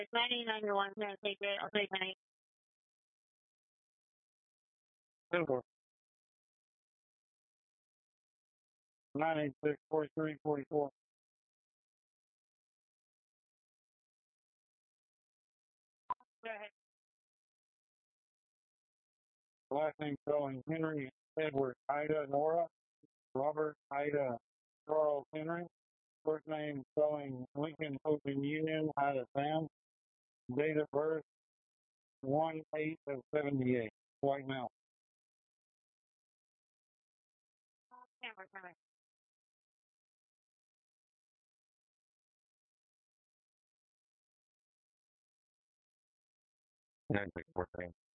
It's 99 to 1. Take it. I'll take my name. Silver. 986 43 44. Go ahead. Last name spelling Henry Edward Ida Nora Robert Ida Charles Henry. First name spelling Lincoln Open Union Ida Sam. Date of birth 1/8 of 78. White male. Camera. 9614.